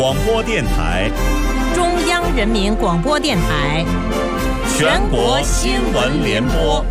广播电台， 中央人民广播电台， 全国新闻联播。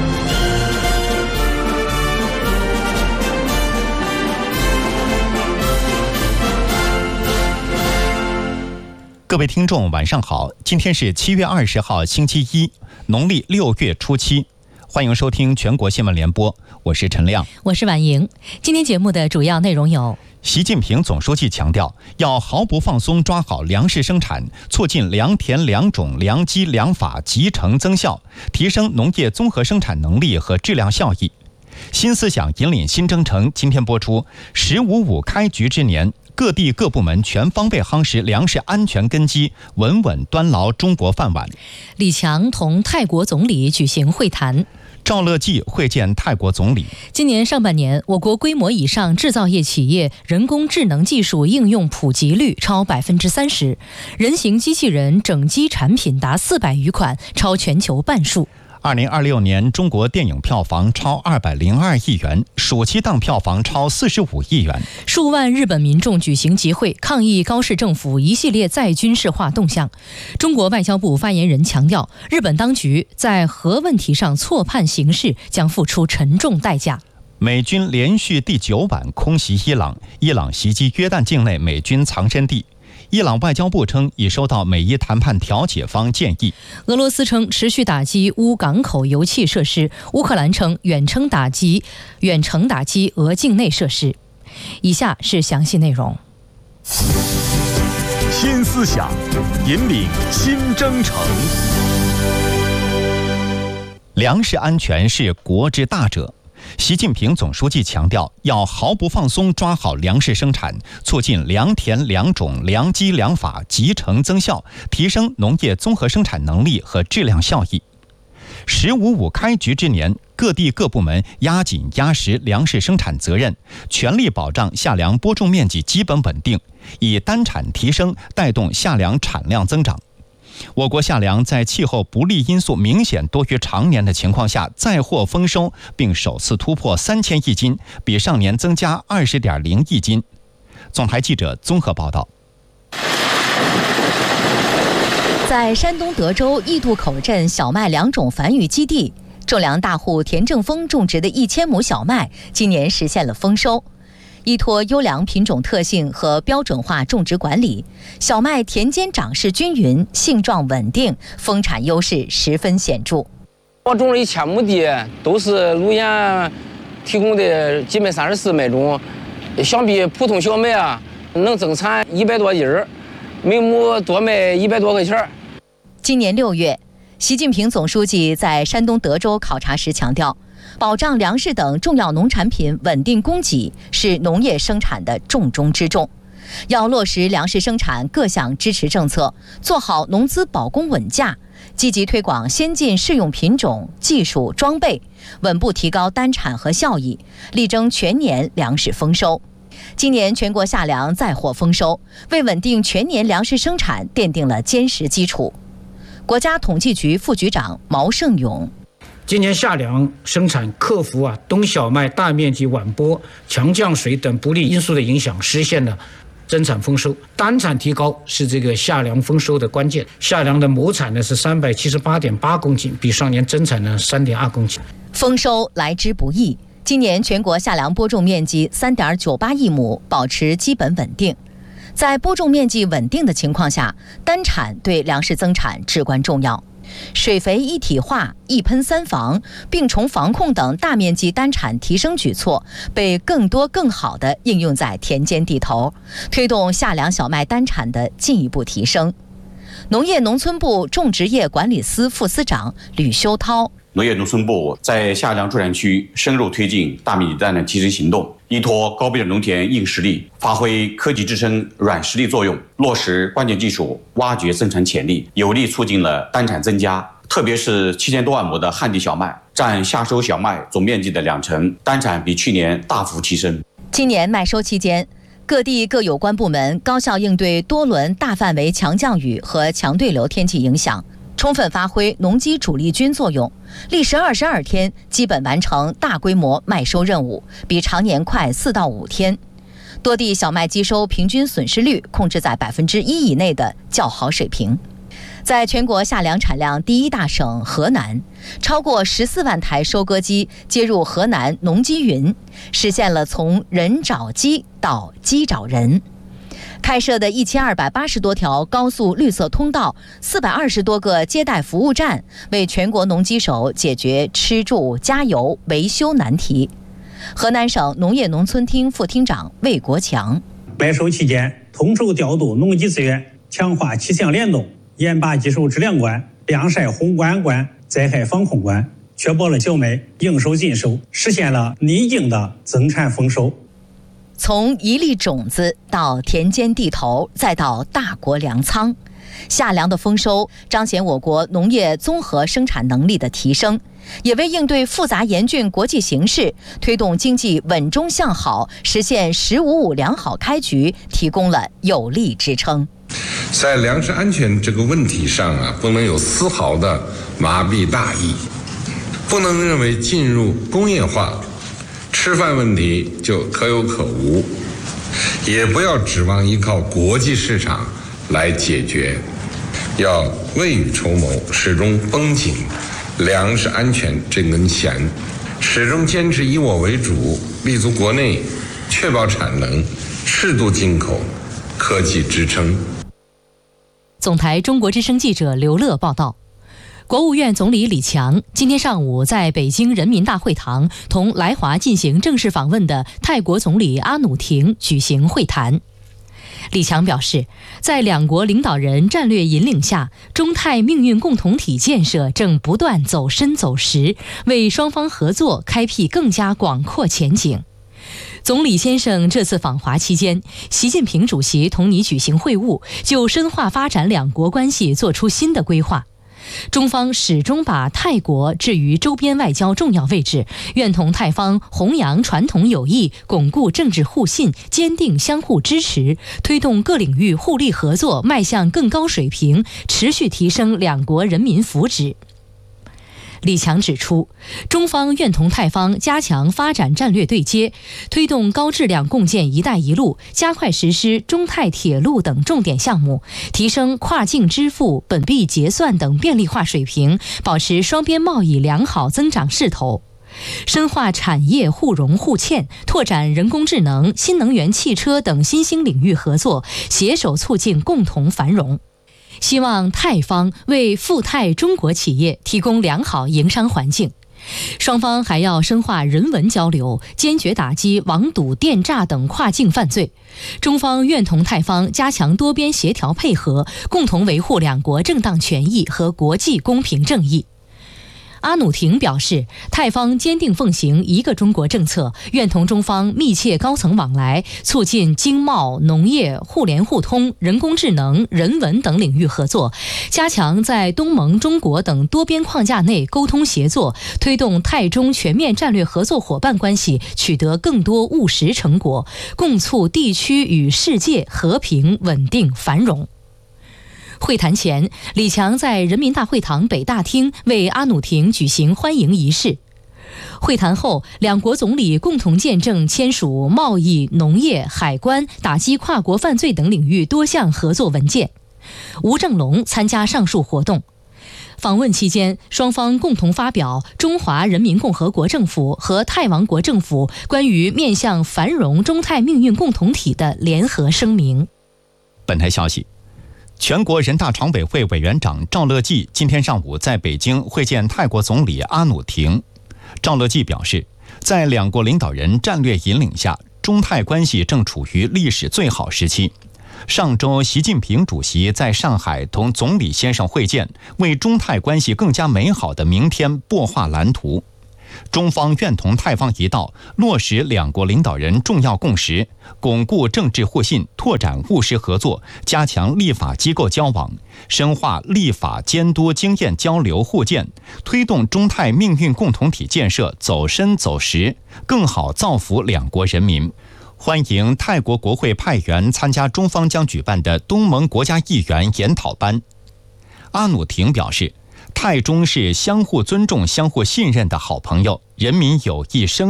各位听众，晚上好！今天是7月20号，星期一，农历6月初7。欢迎收听全国新闻联播，我是陈亮， 我是婉莹。今天节目的主要内容有： 习近平总书记强调，要毫不放松抓好粮食生产，促进良田良种良机良法集成增效，提升农业综合生产能力和质量效益。新思想引领新征程今天播出，“15.5”开局之年，各地各部门全方位夯实粮食安全根基，稳稳端牢中国饭碗。 李强同泰国总理举行会谈。 赵乐际会见泰国总理。 今年上半年，我国规模以上制造业企业人工智能技术应用普及率超30%，人形机器人整机产品达400余款，超全球半数。 2026年中国电影票房超202亿元，暑期档票房超45亿元。 数万日本民众举行集会，抗议高市政府一系列再军事化动向。中国外交部发言人强调，日本当局在核问题上错判形势，将付出沉重代价。 美军连续第9晚空袭伊朗，伊朗袭击约旦境内美军藏身地。伊朗外交部称已收到美伊谈判调解方建议。 俄罗斯称持续打击乌港口油气设施，乌克兰称远程打击俄境内设施。以下是详细内容。 新思想引领新征程。 粮食安全是国之大者。习近平总书记强调，要毫不放松抓好粮食生产，促进良田良种良机良法集成增效，提升农业综合生产能力和质量效益。“15.5”开局之年，各地各部门压紧压实粮食生产责任，全力保障夏粮播种面积基本稳定，以单产提升带动夏粮产量增长。我国夏粮在气候不利因素明显多于常年的情况下再获丰收，并首次突破3000亿斤，比上年增加20.0亿斤。总台记者综合报道。 在山东德州义渡口镇小麦良种繁育基地，种粮大户田正峰种植的1000亩小麦今年实现了丰收。依托优良品种特性和标准化种植管理，小麦田间长势均匀，性状稳定，丰产优势十分显著。 我种了1000亩地，都是路演提供的基本34麦种，相比普通小麦能增产100多斤，每亩多卖100多块钱。 今年6月，习近平总书记在山东德州考察时强调，保障粮食等重要农产品稳定供给是农业生产的重中之重，要落实粮食生产各项支持政策，做好农资保供稳价，积极推广先进适用品种、技术、装备，稳步提高单产和效益，力争全年粮食丰收。今年全国夏粮再获丰收，为稳定全年粮食生产奠定了坚实基础。国家统计局副局长毛胜勇： 今年夏粮生产克服冬小麦大面积晚播、强降水等不利因素的影响，实现了增产丰收。单产提高是这个夏粮丰收的关键。夏粮的亩产呢是378.8公斤，比上年增产了3.2公斤。 丰收来之不易，今年全国夏粮播种面积3.98亿亩，保持基本稳定。在播种面积稳定的情况下，单产对粮食增产至关重要。水肥一体化、一喷三防、病虫防控等大面积单产提升举措被更多更好地应用在田间地头，推动夏粮小麦单产的进一步提升。农业农村部种植业管理司副司长吕修涛： 农业农村部在夏粮助产区深入推进大面积单产提升行动，依托高标准农田硬实力，发挥科技支撑软实力作用，落实关键技术，挖掘生产潜力，有力促进了单产增加。特别是7000多万亩的旱地小麦，占夏收小麦总面积的2成，单产比去年大幅提升。 今年麦收期间，各地各有关部门高效应对多轮大范围强降雨和强对流天气影响，充分发挥农机主力军作用，历时22天基本完成大规模麦收任务，比常年快4到5天。 多地小麦机收平均损失率控制在1%以内的较好水平。在全国夏粮产量第一大省河南，超过14万台收割机接入河南农机云，实现了从人找机到机找人。开设的1280多条高速绿色通道，420多个接待服务站，为全国农机手解决吃住加油维修难题。河南省农业农村厅副厅长魏国强： 麦收期间，统筹调度农机资源，强化气象联动，严把机收质量关、晾晒烘干关、灾害防控关，确保了小麦应收尽收，实现了拟定的增产丰收。 从一粒种子到田间地头，再到大国粮仓，夏粮的丰收彰显我国农业综合生产能力的提升，也为应对复杂严峻国际形势，推动经济稳中向好，实现“15+5”良好开局提供了有力支撑。 在粮食安全这个问题上不能有丝毫的麻痹大意，不能认为进入工业化吃饭问题就可有可无，也不要指望依靠国际市场来解决，要未雨绸缪，始终绷紧粮食安全这根弦，始终坚持以我为主，立足国内，确保产能，适度进口，科技支撑。 总台中国之声记者刘乐报道。国务院总理李强今天上午在北京人民大会堂同来华进行正式访问的泰国总理阿努廷举行会谈。李强表示，在两国领导人战略引领下，中泰命运共同体建设正不断走深走实，为双方合作开辟更加广阔前景。总理先生这次访华期间，习近平主席同你举行会晤，就深化发展两国关系做出新的规划。中方始终把泰国置于周边外交重要位置，愿同泰方弘扬传统友谊，巩固政治互信，坚定相互支持，推动各领域互利合作迈向更高水平，持续提升两国人民福祉。李强指出，中方愿同泰方加强发展战略对接，推动高质量共建“一带一路”，加快实施中泰铁路等重点项目，提升跨境支付、本币结算等便利化水平，保持双边贸易良好增长势头。深化产业互融互嵌，拓展人工智能、新能源汽车等新兴领域合作，携手促进共同繁荣。希望泰方为赴泰中国企业提供良好营商环境。双方还要深化人文交流，坚决打击网赌、电诈等跨境犯罪。中方愿同泰方加强多边协调配合，共同维护两国正当权益和国际公平正义。阿努廷表示，泰方坚定奉行一个中国政策，愿同中方密切高层往来，促进经贸、农业、互联互通、人工智能、人文等领域合作，加强在东盟、中国等多边框架内沟通协作，推动泰中全面战略合作伙伴关系取得更多务实成果，共促地区与世界和平、稳定、繁荣。会谈前，李强在人民大会堂北大厅为阿努廷举行欢迎仪式。会谈后，两国总理共同见证签署贸易、农业、海关、打击跨国犯罪等领域多项合作文件。吴正龙参加上述活动。访问期间，双方共同发表中华人民共和国政府和泰王国政府关于面向繁荣中泰命运共同体的联合声明。 本台消息，全国人大常委会委员长赵乐际今天上午在北京会见泰国总理阿努廷。赵乐际表示，在两国领导人战略引领下，中泰关系正处于历史最好时期。上周，习近平主席在上海同总理先生会见，为中泰关系更加美好的明天擘画蓝图。中方愿同泰方一道，落实两国领导人重要共识，巩固政治互信，拓展务实合作，加强立法机构交往，深化立法监督经验交流互鉴，推动中泰命运共同体建设走深走实，更好造福两国人民。欢迎泰国国会派员参加中方将举办的东盟国家议员研讨班。阿努廷表示，泰中是相互尊重、相互信任的好朋友，人民友谊深厚。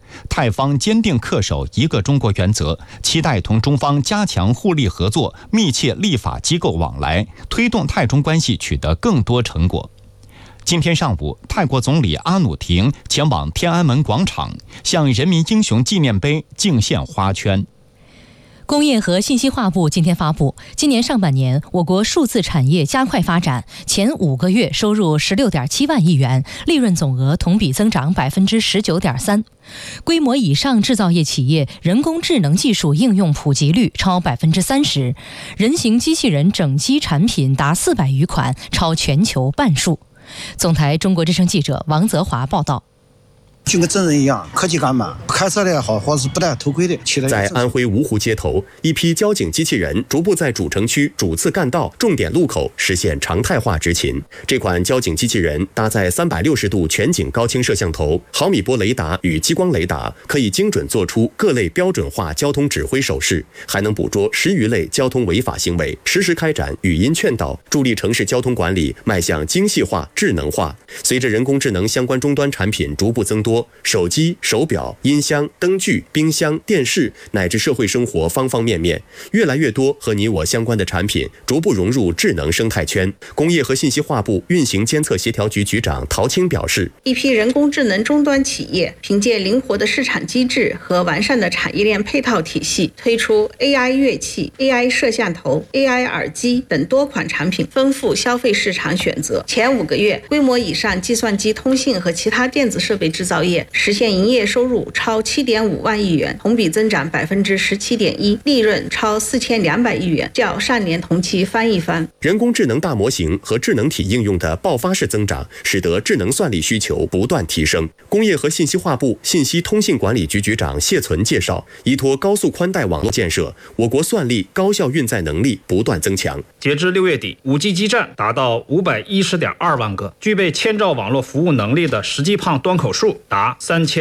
泰方坚定恪守一个中国原则，期待同中方加强互利合作，密切立法机构往来，推动泰中关系取得更多成果。今天上午，泰国总理阿努廷前往天安门广场，向人民英雄纪念碑敬献花圈。 工业和信息化部今天发布，今年上半年我国数字产业加快发展，前5个月收入16.7万亿元，利润总额同比增长19.3%。规模以上制造业企业人工智能技术应用普及率超30%，人形机器人整机产品达400余款，超全球半数。总台中国之声记者王泽华报道。 就跟真人一样，科技感满，开车的也好，或者是不戴头盔的。 在安徽芜湖街头，一批交警机器人逐步在主城区主次干道、重点路口实现常态化执勤。这款交警机器人搭载360度全景高清摄像头、毫米波雷达与激光雷达，可以精准做出各类标准化交通指挥手势，还能捕捉10余类交通违法行为，实时开展语音劝导，助力城市交通管理迈向精细化、智能化。随着人工智能相关终端产品逐步增多，手机、手表、音箱、灯具、冰箱、电视乃至社会生活方方面面，越来越多和你我相关的产品逐步融入智能生态圈。工业和信息化部运行监测协调局局长陶青表示， 一批人工智能终端企业凭借灵活的市场机制和完善的产业链配套体系，推出 AI 乐器、AI 摄像头、AI 耳机等多款产品，丰富消费市场选择。前5个月，规模以上计算机、通信和其他电子设备制造业实现营业收入超7.5万亿元，同比增长17.1%，利润超4200亿元，较上年同期翻一番。 人工智能大模型和智能体应用的爆发式增长，使得智能算力需求不断提升。工业和信息化部信息通信管理局局长谢存介绍，依托高速宽带网络建设，我国算力高效运载能力不断增强。 截至6月底，5G 基站达到510.2万个，具备千兆网络服务能力的实际胖端口数达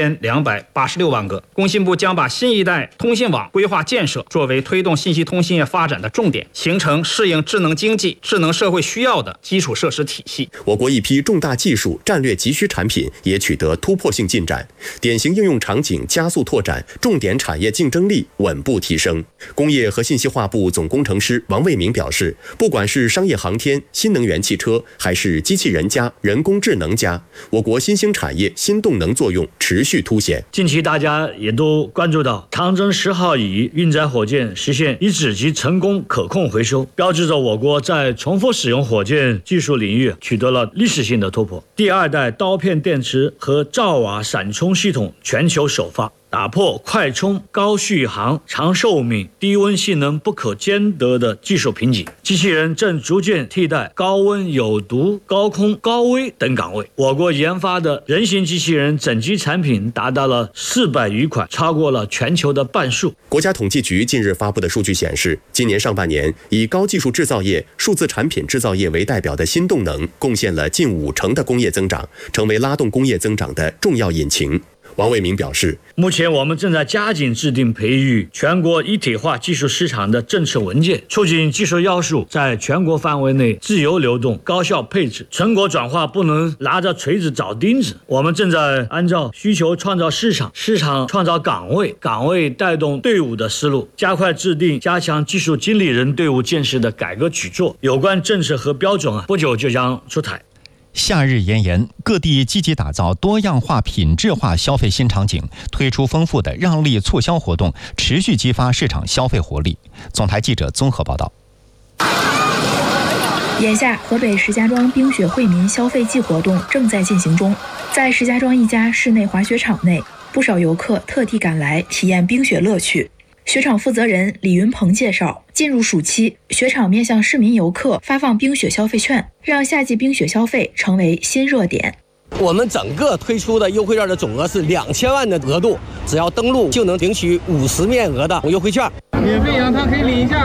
3286万个。工信部将把新一代通信网规划建设作为推动信息通信业发展的重点，形成适应智能经济、智能社会需要的基础设施体系。 我国一批重大技术战略急需产品也取得突破性进展，典型应用场景加速拓展，重点产业竞争力稳步提升。工业和信息化部总工程师王卫民表示，不管是商业航天、新能源汽车，还是机器人加、人工智能加，我国新兴产业新动能作用持续凸显。 近期大家也都关注到长征10号乙运载火箭实现一指级成功可控回收，标志着我国在重复使用火箭技术领域取得了历史性的突破。第2代刀片电池和兆瓦闪充系统全球首发，打破快充、高续航、长寿命、低温性能不可兼得的技术瓶颈。机器人正逐渐替代高温、有毒、高空、高危等岗位。我国研发的人形机器人整机产品达到了400余款，超过了全球的半数。 国家统计局近日发布的数据显示，今年上半年以高技术制造业、数字产品制造业为代表的新动能，贡献了近50%的工业增长，成为拉动工业增长的重要引擎。王卫民表示， 目前我们正在加紧制定培育全国一体化技术市场的政策文件，促进技术要素在全国范围内自由流动、高效配置。成果转化不能拿着锤子找钉子，我们正在按照需求创造市场，市场创造岗位，岗位带动队伍的思路，加快制定加强技术经理人队伍建设的改革举措。有关政策和标准不久就将出台。 夏日炎炎，各地积极打造多样化、品质化消费新场景，推出丰富的让利促销活动，持续激发市场消费活力。总台记者综合报道。 眼下，河北石家庄冰雪惠民消费季活动正在进行中。在石家庄一家室内滑雪场内，不少游客特地赶来体验冰雪乐趣。雪场负责人李云鹏介绍，进入暑期，雪场面向市民游客发放冰雪消费券，让夏季冰雪消费成为新热点。 我们整个推出的优惠券的总额是2000万的额度，只要登录就能领取50面额的优惠券。 免费羊汤可以领一下。